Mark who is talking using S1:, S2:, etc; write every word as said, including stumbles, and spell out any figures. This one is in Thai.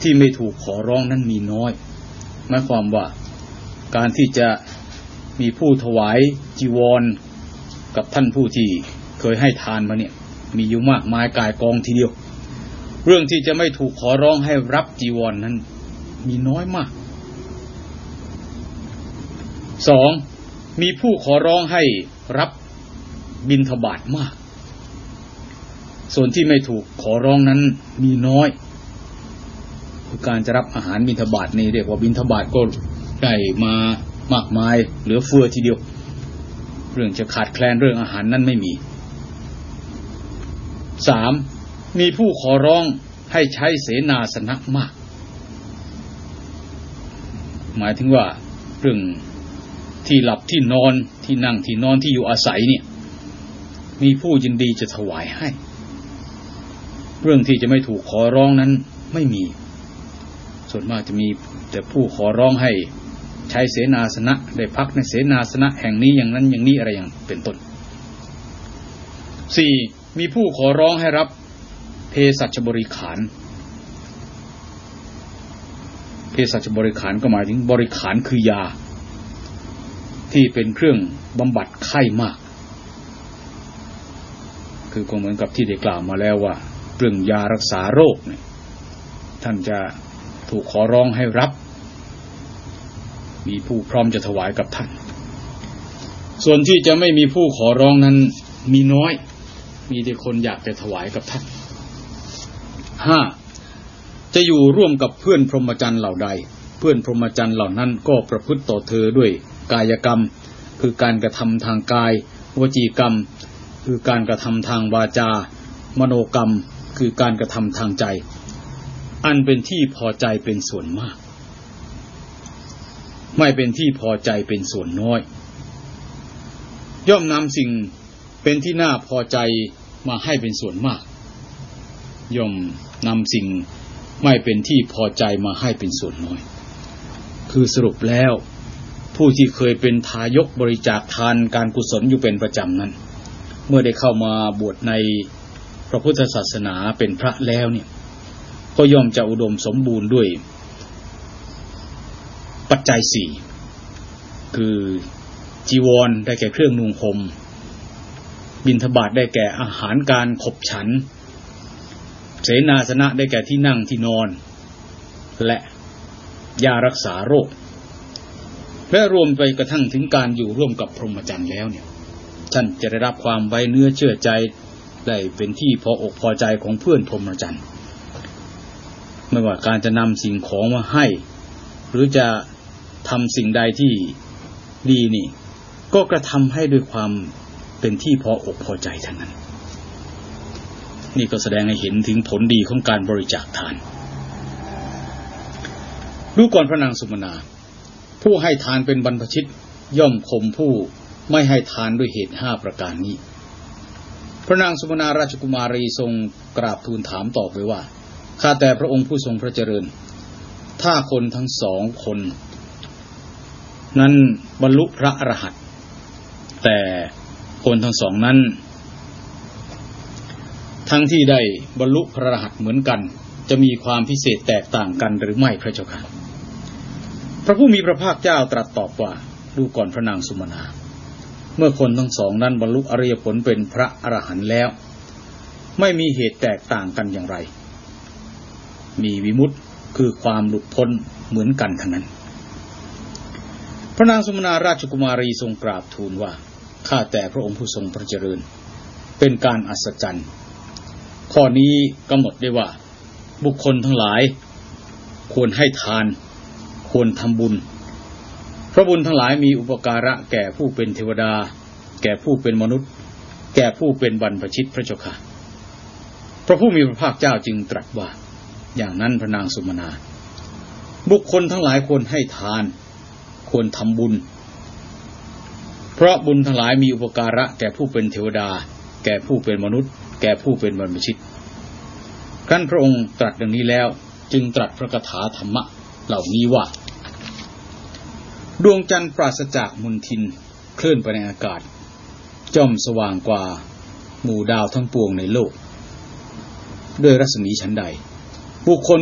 S1: ที่ไม่ถูกขอร้องนั้นมีน้อยหมายความว่าการที่จะมีผู้ถวายจีวรกับท่านผู้ที่เคยให้ทานมาเนี่ยมีอยู่มากมายกายกองทีเดียวเรื่องที่จะไม่ถูกขอร้องให้รับจีวร น, นั้นมีน้อยมากสองมีผู้ขอร้องให้รับบิณฑบาตมากส่วนที่ไม่ถูกขอร้องนั้นมีน้อยคือการจะรับอาหารบิณฑบาตนี่เรียกว่าบิณฑบาตก็ได้มามากมายเหลือเฟือทีเดียวเรื่องจะขาดแคลนเรื่องอาหารนั้นไม่มีสามมีผู้ขอร้องให้ใช้เสนาสนะมากหมายถึงว่าเรื่องที่หลับที่นอนที่นั่งที่นอนที่อยู่อาศัยเนี่ยมีผู้ยินดีจะถวายให้เรื่องที่จะไม่ถูกขอร้องนั้นไม่มีส่วนมากจะมีแต่ผู้ขอร้องให้ใช้เสนาสนะได้พักในเสนาสนะแห่งนี้อย่างนั้นอย่างนี้อะไรอย่างเป็นต้นสี่มีผู้ขอร้องให้รับเภสัชบริขารเภสัชบริขารก็หมายถึงบริขารคือยาที่เป็นเครื่องบำบัดไข้มากคือก็เหมือนกับที่ได้กล่าวมาแล้วว่าเรื่องยารักษาโรคเนี่ยท่านจะถูกขอร้องให้รับมีผู้พร้อมจะถวายกับท่านส่วนที่จะไม่มีผู้ขอร้องนั้นมีน้อยมีแต่คนอยากจะถวายกับท่านห้าจะอยู่ร่วมกับเพื่อนพรหมจรรย์เหล่าใดเพื่อนพรหมจรรย์เหล่านั้นก็ประพฤติต่อเธอด้วยกายกรรมคือการกระทำทางกายวจีกรรมคือการกระทำทางวาจามโนกรรมคือการกระทำทางใจอันเป็นที่พอใจเป็นส่วนมากไม่เป็นที่พอใจเป็นส่วนน้อยย่อมนำสิ่งเป็นที่น่าพอใจมาให้เป็นส่วนมากย่อมนำสิ่งไม่เป็นที่พอใจมาให้เป็นส่วนน้อยคือสรุปแล้วผู้ที่เคยเป็นทายกบริจาคทานการกุศลอยู่เป็นประจำนั้นเมื่อได้เข้ามาบวชในพระพุทธศาสนาเป็นพระแล้วเนี่ยก็ย่อมจะอุดมสมบูรณ์ด้วยปัจจัยสี่คือจีวรได้แก่เครื่องนุ่งห่มบิณฑบาตได้แก่อาหารการขบฉันเสนาสนะได้แก่ที่นั่งที่นอนและยารักษาโรคและรวมไปกระทั่งถึงการอยู่ร่วมกับพรหมจรรย์แล้วเนี่ยท่านจะได้รับความไว้เนื้อเชื่อใจได้เป็นที่พออกพอใจของเพื่อนพรหมจรรย์ไม่ว่าการจะนำสิ่งของมาให้หรือจะทำสิ่งใดที่ดีนี่ก็กระทำให้ด้วยความเป็นที่พออกพอใจทั้งนั้นนี่ก็แสดงให้เห็นถึงผลดีของการบริจาคทานดูก่อนพระนางสุมนาผู้ให้ทานเป็นบรรพชิตย่อมข่มผู้ไม่ให้ทานด้วยเหตุห้าประการนี้พระนางสุมนาราชกุมารีทรงกราบทูลถามตอบไปว่าข้าแต่พระองค์ผู้ทรงพระเจริญถ้าคนทั้งสองคนนั้นบรรลุพระอรหันต์แต่คนทั้งสองนั้นทั้งที่ได้บรรลุพระอรหันต์เหมือนกันจะมีความพิเศษแตกต่างกันหรือไม่พระเจ้าค่ะพระผู้มีพระภาคเจ้าตรัสตอบว่าดูก่อนพระนางสุมนาเมื่อคนทั้งสองนั้นบรรลุอริยผลเป็นพระอรหันต์แล้วไม่มีเหตุแตกต่างกันอย่างไรมีวิมุตติคือความหลุดพ้นเหมือนกันทั้งนั้นพระนางสุมนาราชกุมารีทรงกราบทูลว่าข้าแต่พระองค์ผู้ทรงพระเจริญเป็นการอัศจรรย์ข้อนี้กำหนดได้ว่าบุคคลทั้งหลายควรให้ทานควรทำบุญเพราะบุญทั้งหลายมีอุปการะแก่ผู้เป็นเทวดาแก่ผู้เป็นมนุษย์แก่ผู้เป็นบรรพชิตพระเจ้าค่ะพระผู้มีพระภาคเจ้าจึงตรัสว่าอย่างนั้นพระนางสุมนาบุคคลทั้งหลายควรให้ทานควรทำบุญเพราะบุญทั้งหลายมีอุปการะแก่ผู้เป็นเทวดาแก่ผู้เป็นมนุษย์แก่ผู้เป็นบรรพชิตครั้นพระองค์ตรัสดังนี้แล้วจึงตรัสพระคาถาธรรมะเหล่านี้ว่าดวงจันทร์ปราศจากมลทินเคลื่อนไปในอากาศจ้อมสว่างกว่าหมู่ดาวทั้งปวงในโลกด้วยรัศมีฉันใดบุคคล